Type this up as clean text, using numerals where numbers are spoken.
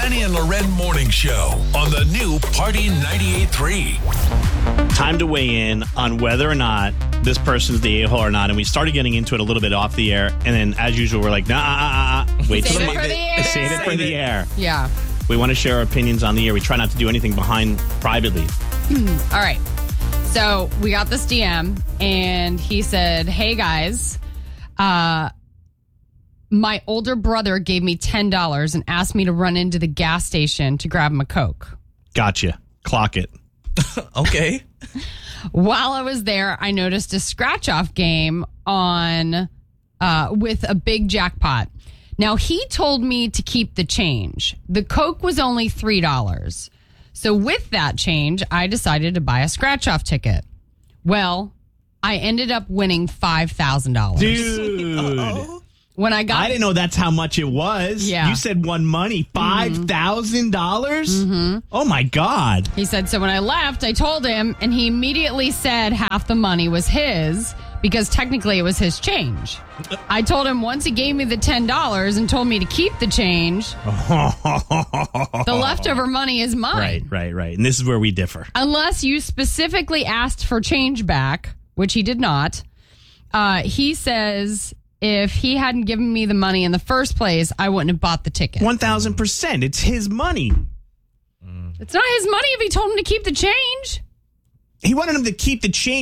Danny and Loren Morning Show on the new Party 98.3. Time to weigh in on whether or not this person's the a-hole or not. And we started getting into it a little bit off the air. And then, as usual, we're like, wait till Save it for the air. Save it for the air. Yeah. We want to share our opinions on the air. We try not to do anything behind privately. All right. So we got this DM, and he said, hey, guys, my older brother gave me $10 and asked me to run into the gas station to grab him a Coke. Gotcha. Clock it. Okay. While I was there, I noticed a scratch-off game on with a big jackpot. Now, he told me to keep the change. The Coke was only $3. So with that change, I decided to buy a scratch-off ticket. Well, I ended up winning $5,000. Dude. When I didn't know that's how much it was. Yeah. You said won money. $5,000? Mm-hmm. Oh, my God. He said, so when I left, I told him, and he immediately said half the money was his because technically it was his change. I told him once he gave me the $10 and told me to keep the change, the leftover money is mine. Right. And this is where we differ. Unless you specifically asked for change back, which he did not. He says if he hadn't given me the money in the first place, I wouldn't have bought the ticket. 1,000%. It's his money. It's not his money if he told him to keep the change. He wanted him to keep the change.